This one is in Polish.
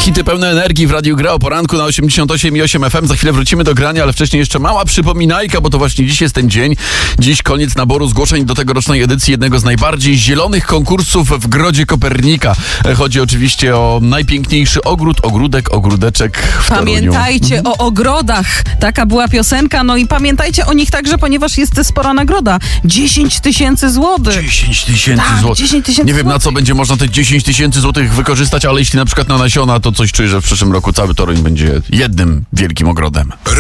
Hity pełne energii w Radiu Gra o poranku na 88,8 FM. Za chwilę wrócimy do grania, ale wcześniej jeszcze mała przypominajka, bo to właśnie dziś jest ten dzień. Dziś koniec naboru zgłoszeń do tegorocznej edycji jednego z najbardziej zielonych konkursów w Grodzie Kopernika. Chodzi oczywiście o najpiękniejszy ogródeczek w Toruniu. Pamiętajcie o ogrodach. Taka była piosenka. No i pamiętajcie o nich także, ponieważ jest spora nagroda. 10 000 złotych. 10 000 Tak, złotych. 10 000 Nie wiem, na co złotych. będzie można te 10 000 złotych wykorzystać, ale jeśli na przykład na nasiona, to coś czuję, że w przyszłym roku cały Toruń będzie jednym wielkim ogrodem.